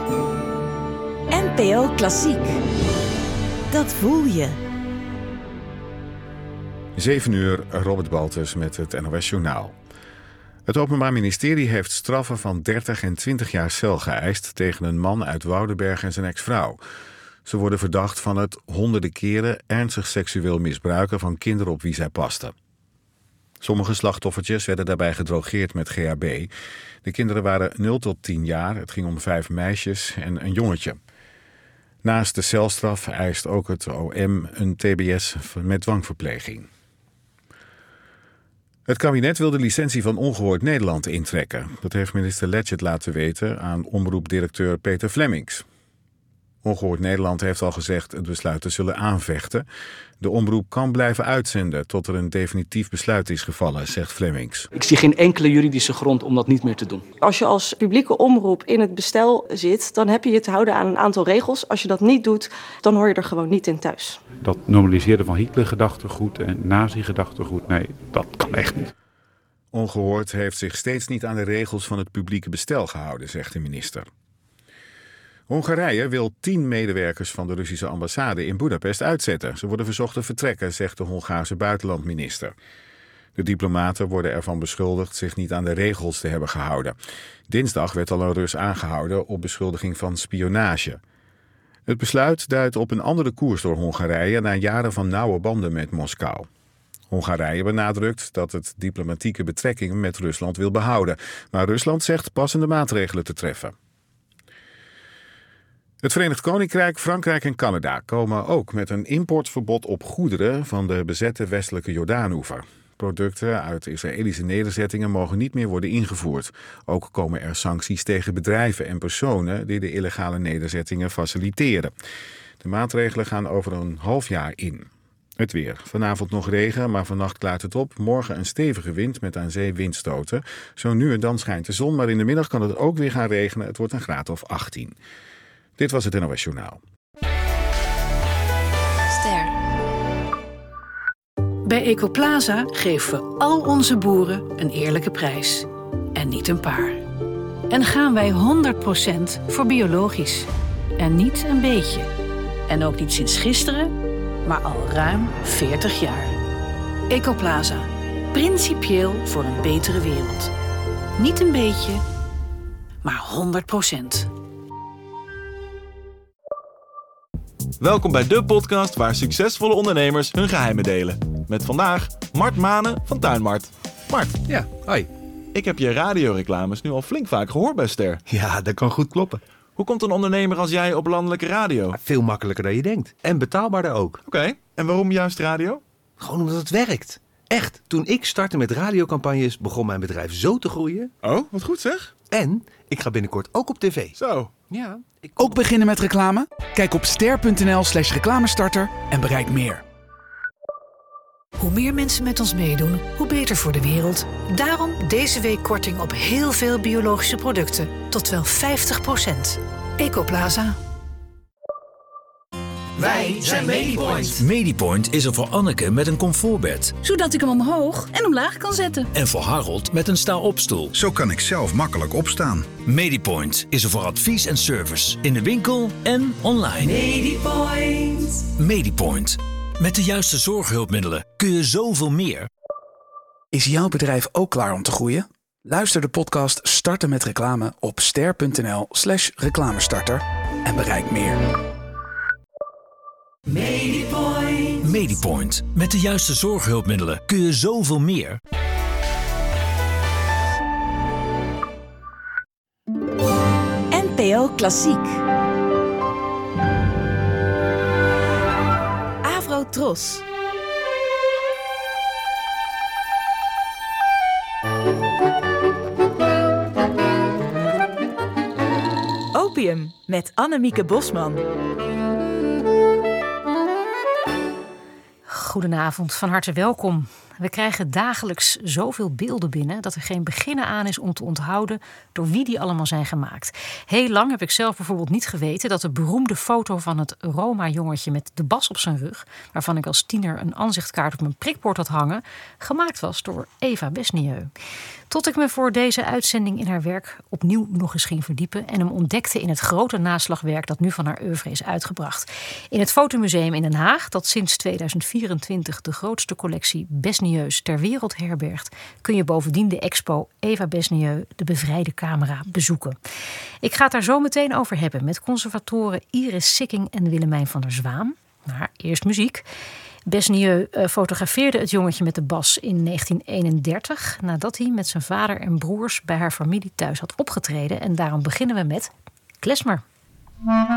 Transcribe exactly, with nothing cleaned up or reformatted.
N P O Klassiek. Dat voel je. zeven uur, Robert Baltus met het N O S Journaal. Het Openbaar Ministerie heeft straffen van dertig en twintig jaar cel geëist tegen een man uit Woudenberg en zijn ex-vrouw. Ze worden verdacht van het honderden keren ernstig seksueel misbruiken van kinderen op wie zij pasten. Sommige slachtoffertjes werden daarbij gedrogeerd met G H B. De kinderen waren nul tot tien jaar. Het ging om vijf meisjes en een jongetje. Naast de celstraf eist ook het O M een T B S met dwangverpleging. Het kabinet wil de licentie van Ongehoord Nederland intrekken. Dat heeft minister Leggett laten weten aan omroepdirecteur Peter Flemings. Ongehoord Nederland heeft al gezegd het besluit te zullen aanvechten. De omroep kan blijven uitzenden tot er een definitief besluit is gevallen, zegt Flemings. Ik zie geen enkele juridische grond om dat niet meer te doen. Als je als publieke omroep in het bestel zit, dan heb je je te houden aan een aantal regels. Als je dat niet doet, dan hoor je er gewoon niet in thuis. Dat normaliseren van Hitler-gedachtegoed en nazi-gedachtegoed, nee, dat kan echt niet. Ongehoord heeft zich steeds niet aan de regels van het publieke bestel gehouden, zegt de minister. Hongarije wil tien medewerkers van de Russische ambassade in Boedapest uitzetten. Ze worden verzocht te vertrekken, zegt de Hongaarse buitenlandminister. De diplomaten worden ervan beschuldigd zich niet aan de regels te hebben gehouden. Dinsdag werd al een Rus aangehouden op beschuldiging van spionage. Het besluit duidt op een andere koers door Hongarije na jaren van nauwe banden met Moskou. Hongarije benadrukt dat het diplomatieke betrekkingen met Rusland wil behouden. Maar Rusland zegt passende maatregelen te treffen. Het Verenigd Koninkrijk, Frankrijk en Canada komen ook met een importverbod op goederen van de bezette westelijke Jordaanoever. Producten uit Israëlische nederzettingen mogen niet meer worden ingevoerd. Ook komen er sancties tegen bedrijven en personen die de illegale nederzettingen faciliteren. De maatregelen gaan over een half jaar in. Het weer. Vanavond nog regen, maar vannacht klaart het op. Morgen een stevige wind met aan zee windstoten. Zo nu en dan schijnt de zon, maar in de middag kan het ook weer gaan regenen. Het wordt een graad of achttien. Dit was het N O S Journaal. Ster. Bij Ecoplaza geven we al onze boeren een eerlijke prijs. En niet een paar. En gaan wij honderd procent voor biologisch. En niet een beetje. En ook niet sinds gisteren, maar al ruim veertig jaar. Ecoplaza. Principieel voor een betere wereld. Niet een beetje, maar honderd procent. Welkom bij de podcast waar succesvolle ondernemers hun geheimen delen. Met vandaag Mart Manen van Tuinmart. Mart. Ja, hoi. Ik heb je radioreclames nu al flink vaak gehoord bij Ster. Ja, dat kan goed kloppen. Hoe komt een ondernemer als jij op landelijke radio? Ja, veel makkelijker dan je denkt. En betaalbaarder ook. Oké, okay. En waarom juist radio? Gewoon omdat het werkt. Echt, toen ik startte met radiocampagnes begon mijn bedrijf zo te groeien. Oh, wat goed zeg. En ik ga binnenkort ook op tv. Zo. Ja. Ik kom... Ook beginnen met reclame? Kijk op ster.nl slash reclamestarter en bereik meer. Hoe meer mensen met ons meedoen, hoe beter voor de wereld. Daarom deze week korting op heel veel biologische producten. Tot wel vijftig procent. Ecoplaza. Wij zijn Medipoint. Medipoint is er voor Anneke met een comfortbed. Zodat ik hem omhoog en omlaag kan zetten. En voor Harold met een sta-opstoel. Zo kan ik zelf makkelijk opstaan. Medipoint is er voor advies en service. In de winkel en online. Medipoint. Medipoint. Met de juiste zorghulpmiddelen kun je zoveel meer. Is jouw bedrijf ook klaar om te groeien? Luister de podcast Starten met Reclame op ster.nl slash reclamestarter en bereik meer. Medipoint. Medipoint. Met de juiste zorghulpmiddelen kun je zoveel meer. N P O Klassiek. Avro Tros. Opium met Annemieke Bosman. Goedenavond, van harte welkom. We krijgen dagelijks zoveel beelden binnen dat er geen beginnen aan is om te onthouden door wie die allemaal zijn gemaakt. Heel lang heb ik zelf bijvoorbeeld niet geweten dat de beroemde foto van het Roma-jongetje met de bas op zijn rug, waarvan ik als tiener een aanzichtkaart op mijn prikbord had hangen, gemaakt was door Eva Besnieu. Tot ik me voor deze uitzending in haar werk opnieuw nog eens ging verdiepen en hem ontdekte in het grote naslagwerk dat nu van haar oeuvre is uitgebracht. In het Fotomuseum in Den Haag, dat sinds tweeduizend vierentwintig de grootste collectie Besnieu's ter wereld herbergt, kun je bovendien de expo Eva Besnieu, de bevrijde camera, bezoeken. Ik ga het daar zo meteen over hebben met conservatoren Iris Sikking en Willemijn van der Zwaan. Maar eerst muziek. Besnieu uh, fotografeerde het jongetje met de bas in negentien eenendertig... nadat hij met zijn vader en broers bij haar familie thuis had opgetreden. En daarom beginnen we met Klezmer.